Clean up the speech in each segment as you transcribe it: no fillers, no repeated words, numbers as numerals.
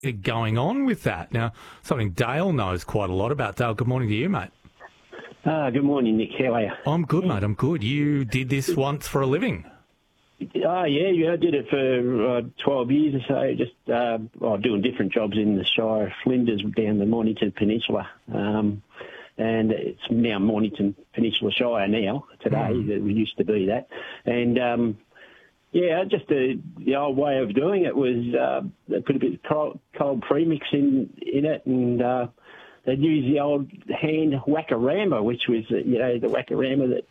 going on with that? Now, something Dale knows quite a lot about. Dale, good morning to you, mate. Good morning, Nick. How are you? I'm good, mate. I'm good. You did this once for a living. Oh, yeah, I did it for 12 years or so, just doing different jobs in the Shire of Flinders down the Mornington Peninsula. And it's now Mornington Peninsula Shire now, today. It used to be that. And, just the old way of doing it was they put a bit of cold premix in it, and they'd use the old hand whack-a-rammer, which was, the whack-a-rammer that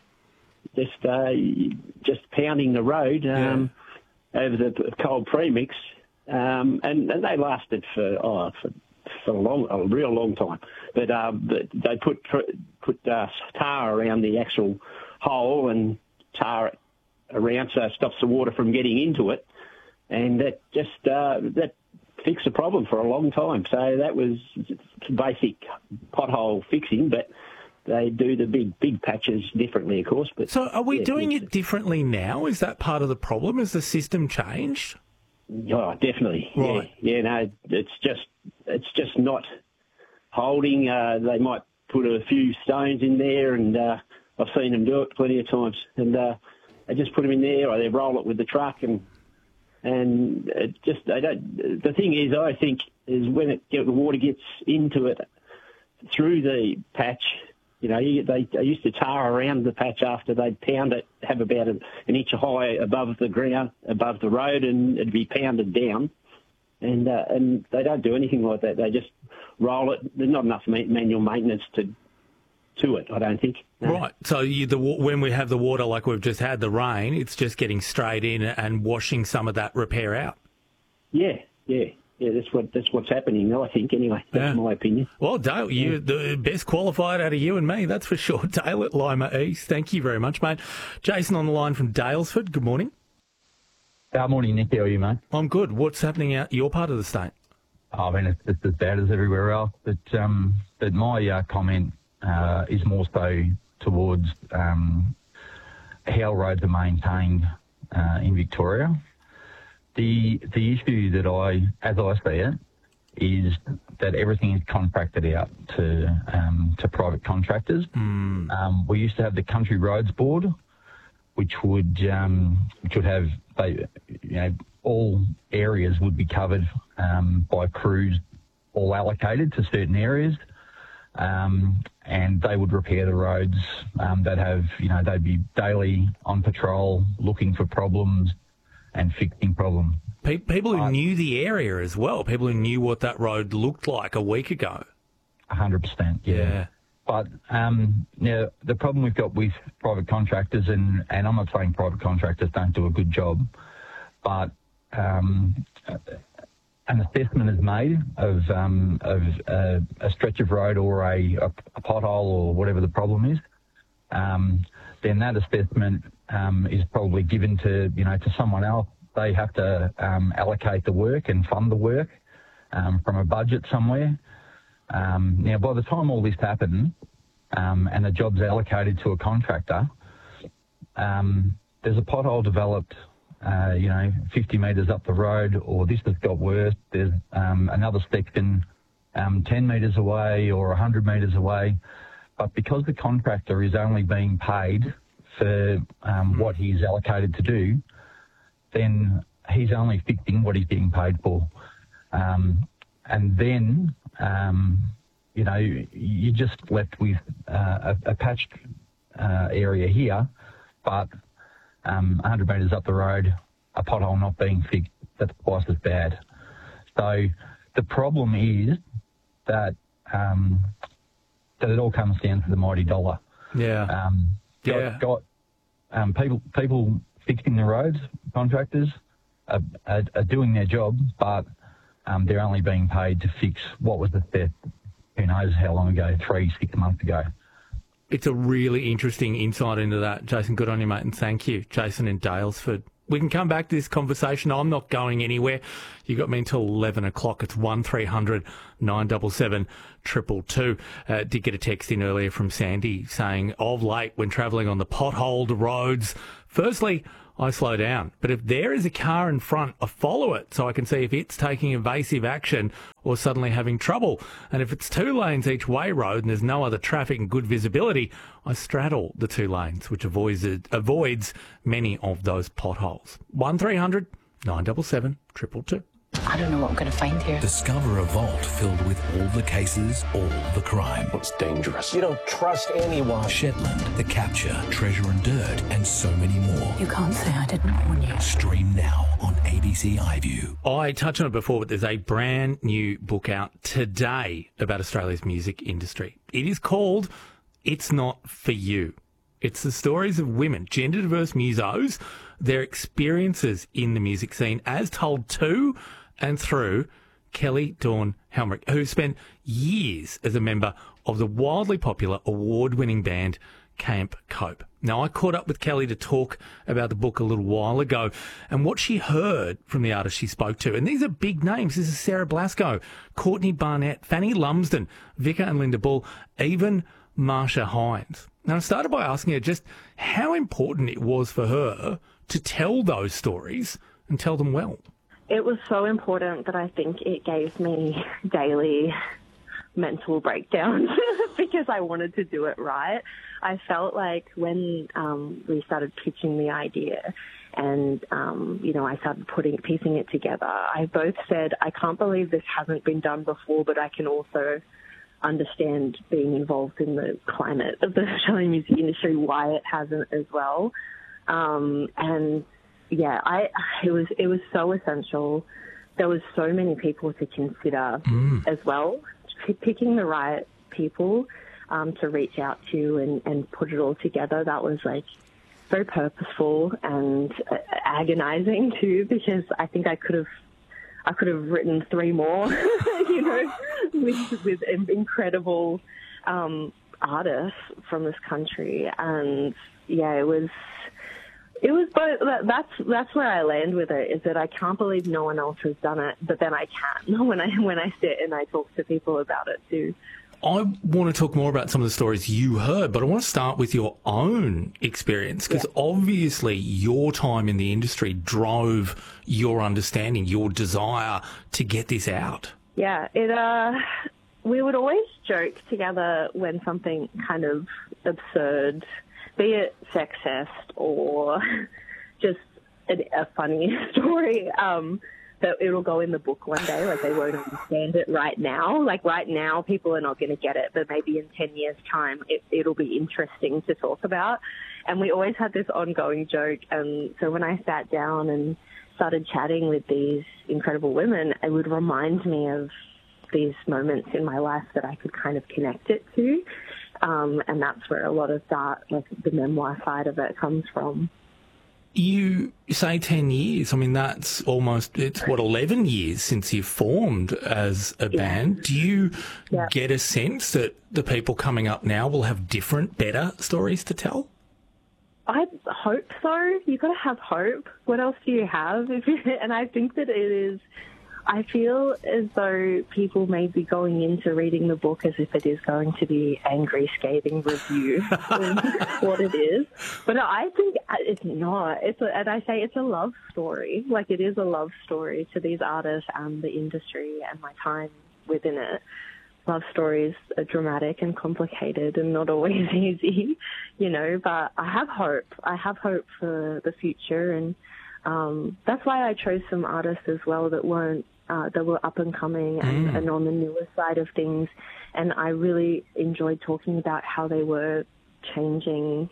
just pounding the road over the cold premix, and they lasted for a real long time. But they put tar around the actual hole and tar it around so it stops the water from getting into it, and that fixed the problem for a long time. So that was basic pothole fixing, but they do the big patches differently, of course. But so are we doing it differently now? Is that part of the problem? Has the system changed? Oh, definitely. Right. Yeah, no, it's just not holding. They might put a few stones in there, and I've seen them do it plenty of times. And they just put them in there, or they roll it with the truck, and it just they don't. The thing is, I think, is when the water gets into it through the patch. They used to tar around the patch after they'd pound it, have about an inch high above the ground, above the road, and it'd be pounded down. And they don't do anything like that. They just roll it. There's not enough manual maintenance to it, I don't think. No. Right. So when we have the water like we've just had, the rain, it's just getting straight in and washing some of that repair out. Yeah. Yeah, that's what's happening, I think, anyway. That's my opinion. Well, Dale, you're the best qualified out of you and me, that's for sure. Dale at Lima East, thank you very much, mate. Jason on the line from Daylesford, good morning. Morning, Nick. How are you, mate? I'm good. What's happening out your part of the state? I mean, it's as bad as everywhere else. But my comment is more so towards how roads are maintained in Victoria. The issue that as I see it, is that everything is contracted out to private contractors. We used to have the Country Roads Board, which would have all areas would be covered by crews, all allocated to certain areas, and they would repair the roads. They'd be daily on patrol, looking for problems and fixing problems. People who knew the area as well, people who knew what that road looked like a week ago. 100%, yeah. But now the problem we've got with private contractors, and I'm not saying private contractors don't do a good job, but an assessment is made of a stretch of road or a pothole or whatever the problem is. Then that assessment is probably given to someone else. They have to allocate the work and fund the work from a budget somewhere. Now, by the time all this happens and the job's allocated to a contractor, there's a pothole developed, 50 metres up the road, or this has got worse. There's another section 10 metres away or 100 metres away. But because the contractor is only being paid for what he's allocated to do, then he's only fixing what he's getting paid for. And then, you're just left with a patched area here, but 100 metres up the road, a pothole not being fixed. That's twice as bad. So the problem is that it all comes down to the mighty dollar. Yeah. Got people fixing the roads, contractors are doing their job, but they're only being paid to fix what was assessed, who knows how long ago, 3-6 months ago. It's a really interesting insight into that. Jason, good on you, mate, and thank you. Jason in Daylesford. We can come back to this conversation. I'm not going anywhere. You got me until 11 o'clock. It's 1300 977 222. Did get a text in earlier from Sandy saying, of late, when travelling on the potholed roads, firstly, I slow down. But if there is a car in front, I follow it so I can see if it's taking evasive action or suddenly having trouble. And if it's 2 lanes each way road and there's no other traffic and good visibility, I straddle the 2 lanes, which avoids many of those potholes. 1300 977 222. I don't know what I'm going to find here. Discover a vault filled with all the cases, all the crime. It's dangerous. You don't trust anyone. Shetland, The Capture, Treasure and Dirt, and so many more. You can't say I didn't warn you. Stream now on ABC iView. I touched on it before, but there's a brand new book out today about Australia's music industry. It is called It's Not For You. It's the stories of women, gender-diverse musos, their experiences in the music scene as told to and through Kelly Dawn Helmrich, who spent years as a member of the wildly popular award-winning band Camp Cope. Now, I caught up with Kelly to talk about the book a little while ago and what she heard from the artists she spoke to. And these are big names. This is Sarah Blasco, Courtney Barnett, Fanny Lumsden, Vicar and Linda Bull, even Marsha Hines. Now, I started by asking her just how important it was for her to tell those stories and tell them well. It was so important that I think it gave me daily mental breakdowns because I wanted to do it right. I felt like when we started pitching the idea and, I started piecing it together, I both said, I can't believe this hasn't been done before, but I can also understand being involved in the climate of the Australian music industry, why it hasn't as well. It was so essential. There was so many people to consider as well. Picking the right people to reach out to and put it all together, that was like very purposeful and agonizing too, because I think I could have written 3 more, with incredible artists from this country, and it was both. That's where I land with it, is that I can't believe no one else has done it, but then I can when I sit and I talk to people about it too. I want to talk more about some of the stories you heard, but I want to start with your own experience, because obviously your time in the industry drove your understanding, your desire to get this out. Yeah, we would always joke together when something kind of absurd, be it sexist or just a funny story, that it'll go in the book one day. Like, they won't understand it right now. Like, right now, people are not going to get it, but maybe in 10 years' time, it'll be interesting to talk about. And we always had this ongoing joke. And so when I sat down and started chatting with these incredible women, it would remind me of these moments in my life that I could kind of connect it to. And that's where a lot of that, like the memoir side of it, comes from. You say 10 years. I mean, that's almost, 11 years since you formed as a band. Do you get a sense that the people coming up now will have different, better stories to tell? I hope so. You've got to have hope. What else do you have? And I think that it is, I feel as though people may be going into reading the book as if it is going to be angry, scathing review of what it is. But I think it's not. And I say it's a love story. Like, it is a love story to these artists and the industry and my time within it. Love stories are dramatic and complicated and not always easy, but I have hope. I have hope for the future, and that's why I chose some artists as well that were up and coming and on the newer side of things. And I really enjoyed talking about how they were changing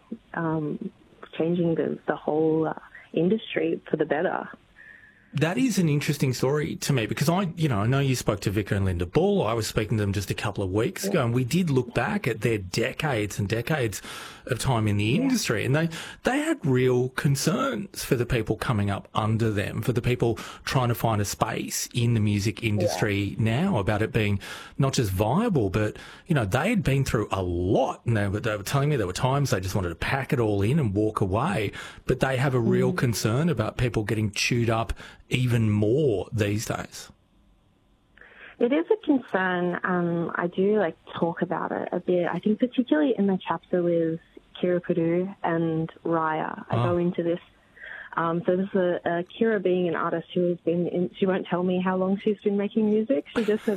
the whole industry for the better. That is an interesting story to me, because I know you spoke to Vicar and Linda Bull. I was speaking to them just a couple of weeks ago, and we did look back at their decades and decades of time in the industry, and they had real concerns for the people coming up under them, for the people trying to find a space in the music industry now, about it being not just viable, but, they had been through a lot, and they were telling me there were times they just wanted to pack it all in and walk away, but they have a real concern about people getting chewed up even more these days. It is a concern. I do talk about it a bit. I think particularly in the chapter with Kira Purdue and Raya, I go into this So this is Kira being an artist who has been she won't tell me how long she's been making music. She just says